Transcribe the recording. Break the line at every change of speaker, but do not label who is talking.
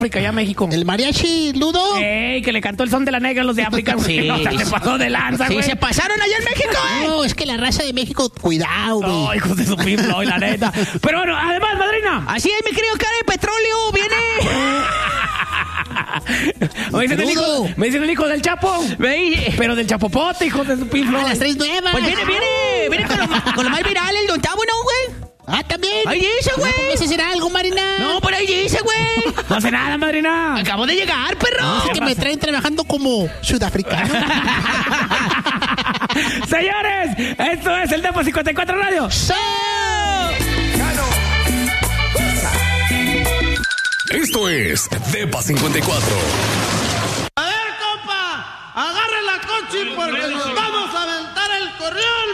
África, ya México.
¿El mariachi Ludo?
¡Ey! Que le cantó el son de la negra a los de África.
Sí.
No, se pasó de lanza, güey.
Sí, se pasaron allá en México,
No, es que la raza de México, cuidado, güey.
No, hijos de su piflo, la neta. Pero bueno, además, madrina.
Así es, mi querido cara de petróleo, viene.
Me dicen el hijo del Chapo. Pero del Chapopote, hijos de su piflo.
Las tres nuevas.
Pues viene con lo más viral, el Don Tavo, ¿no, güey?
Ah, también.
Ahí dice, güey.
¿Ese será algo, Marina?
No, por ahí dice, güey.
No hace nada, madrina.
Acabo de llegar, perro.
No, es que me traen trabajando como sudafricano.
Señores, esto es el Depo 54 Radio.
Esto es Depa 54.
A ver, compa, agarre la coche porque nos vamos a aventar el corrión.